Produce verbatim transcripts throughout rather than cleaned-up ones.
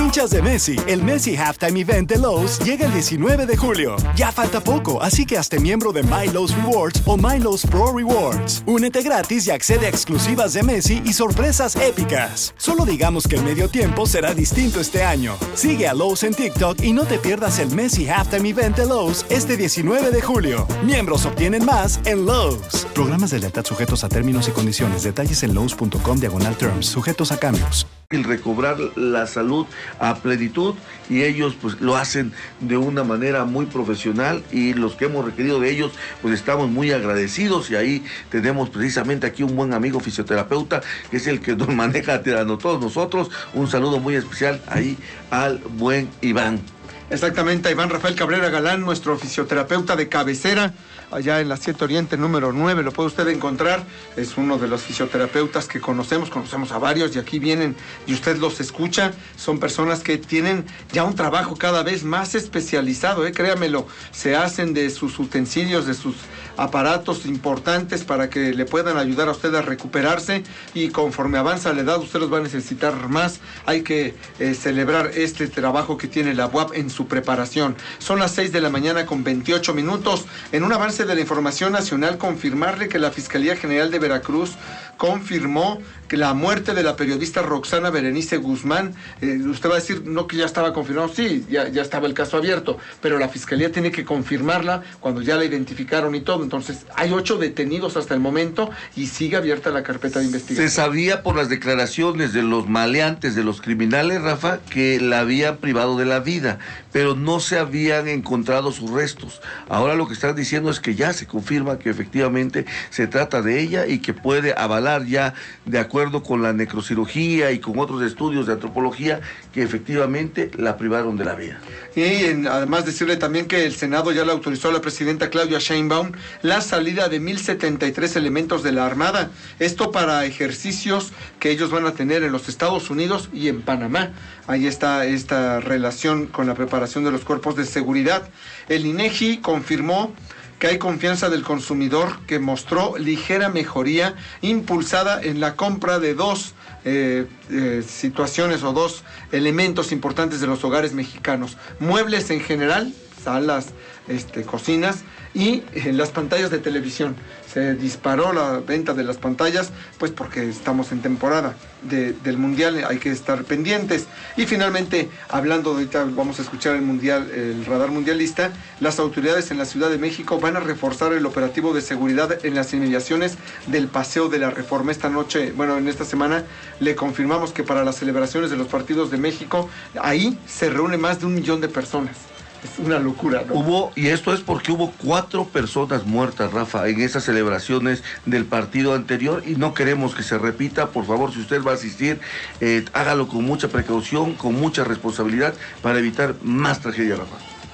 Hinchas de Messi, el Messi Halftime Event de Lowe's llega el diecinueve de julio. Ya falta poco, así que hazte miembro de My Lowe's Rewards o My Lowe's Pro Rewards. Únete gratis y accede a exclusivas de Messi y sorpresas épicas. Solo digamos que el medio tiempo será distinto este año. Sigue a Lowe's en TikTok y no te pierdas el Messi Halftime Event de Lowe's este diecinueve de julio. Miembros obtienen más en Lowe's. Programas de lealtad sujetos a términos y condiciones. Detalles en lowes punto com diagonal terms. Sujetos a cambios. El recobrar la salud a plenitud, y ellos pues lo hacen de una manera muy profesional, y los que hemos requerido de ellos pues estamos muy agradecidos. Y ahí tenemos precisamente aquí un buen amigo fisioterapeuta que es el que nos maneja a todos nosotros. Un saludo muy especial ahí al buen Iván. Exactamente, a Iván Rafael Cabrera Galán, nuestro fisioterapeuta de cabecera, allá en la siete Oriente número nueve, lo puede usted encontrar. Es uno de los fisioterapeutas que conocemos, conocemos a varios, y aquí vienen y usted los escucha. Son personas que tienen ya un trabajo cada vez más especializado, ¿eh? Créamelo, se hacen de sus utensilios, de sus aparatos importantes para que le puedan ayudar a usted a recuperarse, y conforme avanza la edad usted los va a necesitar más. Hay que eh, celebrar este trabajo que tiene la U A P en su preparación. Son las seis de la mañana con veintiocho minutos. En un avance de la información nacional, confirmarle que la Fiscalía General de Veracruz confirmó que la muerte de la periodista Roxana Berenice Guzmán, eh, usted va a decir, no, que ya estaba confirmado, sí, ya, ya estaba el caso abierto, pero la Fiscalía tiene que confirmarla cuando ya la identificaron y todo. Entonces, hay ocho detenidos hasta el momento y sigue abierta la carpeta de investigación. Se sabía por las declaraciones de los maleantes, de los criminales, Rafa, que la habían privado de la vida, pero no se habían encontrado sus restos. Ahora lo que están diciendo es que ya se confirma que efectivamente se trata de ella, y que puede avalar ya, de acuerdo con la necrocirugía y con otros estudios de antropología, que efectivamente la privaron de la vida. Y en, además decirle también que el Senado ya le autorizó a la presidenta Claudia Sheinbaum la salida de mil setenta y tres elementos de la Armada. Esto para ejercicios que ellos van a tener en los Estados Unidos y en Panamá. Ahí está esta relación con la preparación de los cuerpos de seguridad. El INEGI confirmó que hay confianza del consumidor, que mostró ligera mejoría impulsada en la compra de dos eh, eh, situaciones o dos elementos importantes de los hogares mexicanos: muebles en general, salas, este, cocinas, y eh, las pantallas de televisión. Se disparó la venta de las pantallas, pues porque estamos en temporada de, del Mundial, hay que estar pendientes. Y finalmente, hablando de ahorita, vamos a escuchar el Mundial, el radar mundialista. Las autoridades en la Ciudad de México van a reforzar el operativo de seguridad en las inmediaciones del Paseo de la Reforma. Esta noche, bueno, en esta semana, le confirmamos que para las celebraciones de los partidos de México, ahí se reúne más de un millón de personas. Es una locura, ¿no? Hubo, y esto es porque hubo cuatro personas muertas, Rafa, en esas celebraciones del partido anterior, y no queremos que se repita. Por favor, si usted va a asistir, eh, hágalo con mucha precaución, con mucha responsabilidad, para evitar más tragedia, Rafa.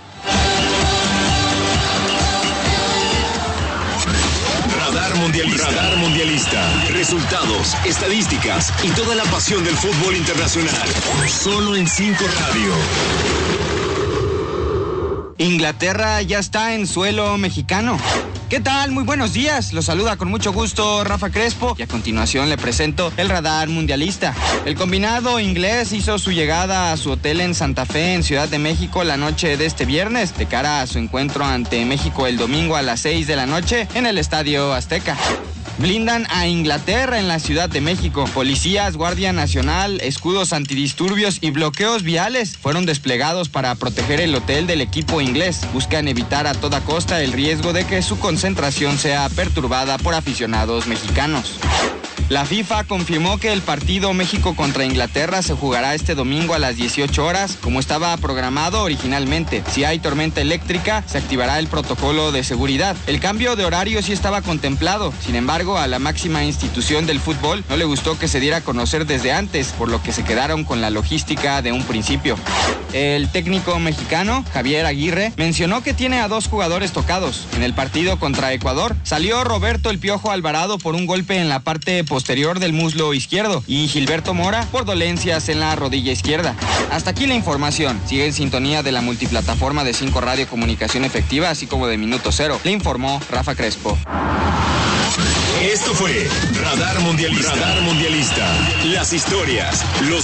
Radar Mundialista. Radar Mundialista. Resultados, estadísticas y toda la pasión del fútbol internacional. Solo en cinco Radio. Inglaterra ya está en suelo mexicano. ¿Qué tal? Muy buenos días. Los saluda con mucho gusto Rafa Crespo, y a continuación le presento el radar mundialista. El combinado inglés hizo su llegada a su hotel en Santa Fe, en Ciudad de México, la noche de este viernes, de cara a su encuentro ante México el domingo a las seis de la noche en el Estadio Azteca. Blindan a Inglaterra en la Ciudad de México. Policías, Guardia Nacional, escudos antidisturbios y bloqueos viales fueron desplegados para proteger el hotel del equipo inglés. Buscan evitar a toda costa el riesgo de que su concentración sea perturbada por aficionados mexicanos. La FIFA confirmó que el partido México contra Inglaterra se jugará este domingo a las dieciocho horas, como estaba programado originalmente. Si hay tormenta eléctrica, se activará el protocolo de seguridad. El cambio de horario sí estaba contemplado. Sin embargo, a la máxima institución del fútbol no le gustó que se diera a conocer desde antes, por lo que se quedaron con la logística de un principio. El técnico mexicano, Javier Aguirre, mencionó que tiene a dos jugadores tocados. En el partido contra Ecuador, salió Roberto El Piojo Alvarado por un golpe en la parte posterior del muslo izquierdo y Gilberto Mora por dolencias en la rodilla izquierda. Hasta aquí la información. Sigue en sintonía de la multiplataforma de cinco Radio Comunicación Efectiva, así como de Minuto Cero. Le informó Rafa Crespo. Esto fue Radar Mundialista. Radar Mundialista. Las historias, los